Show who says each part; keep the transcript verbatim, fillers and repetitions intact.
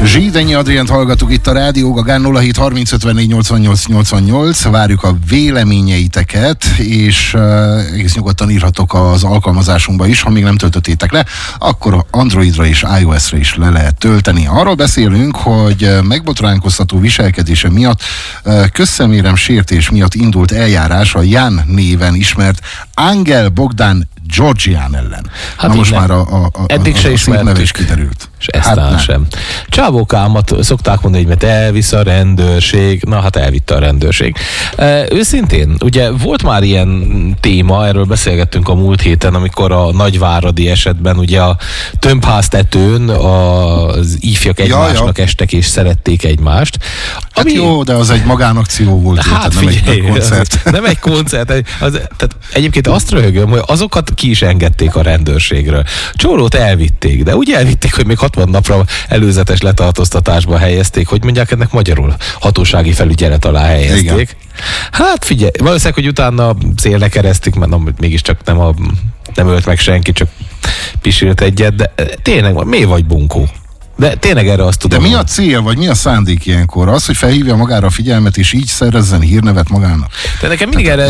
Speaker 1: Zsidányi Adriánt hallgatuk itt a Rádió Gagán. Nulla hét harminc ötvennégy nyolcvannyolc nyolcvannyolc. Várjuk a véleményeiteket, és uh, egész nyugodtan írhatok az alkalmazásunkba is. Ha még nem töltöttétek le, akkor Androidra és iOS-ra is le lehet tölteni. Arról beszélünk, hogy megbotránkoztató viselkedése miatt uh, közszemérem sértés miatt indult eljárás a Jan néven ismert Angel Bogdan Georgián ellen.
Speaker 2: Hát
Speaker 1: na most
Speaker 2: nem.
Speaker 1: már a, a, a,
Speaker 2: Eddig
Speaker 1: a,
Speaker 2: se
Speaker 1: a szép neve is
Speaker 2: ismertük.
Speaker 1: kiderült.
Speaker 2: És eztán hát sem. Csábókámat szokták mondani, hogy mert elvisz a rendőrség. Na hát elvitte a rendőrség. E, őszintén, ugye volt már ilyen téma, erről beszélgettünk a múlt héten, amikor a nagyváradi esetben ugye a tömbháztetőn az ifjak egymásnak ja, ja. estek és szerették egymást.
Speaker 1: Hát ami... jó, de az egy magánakció volt,
Speaker 2: hát
Speaker 1: nem
Speaker 2: figyelj,
Speaker 1: egy koncert.
Speaker 2: Az, nem egy koncert. Az, tehát egyébként azt röhögöm, hogy azokat ki is engedték a rendőrségről. Csórót elvitték, de úgy elvitték, hogy még hatvan napra előzetes letartóztatásba helyezték, hogy mondják ennek magyarul, hatósági felügyelet alá helyezték. Igen. Hát figyelj, valószínűleg, hogy utána szélre keresztik, mert nem, mégiscsak nem, a, nem ölt meg senki, csak pisilt egyet, de tényleg, miért vagy bunkó? De tényleg erre azt tudom.
Speaker 1: De mi a cél, vagy mi a szándék ilyenkor? Az, hogy felhívja magára a figyelmet, és így szerezzen hírnevet magának?
Speaker 2: De nekem mindig erre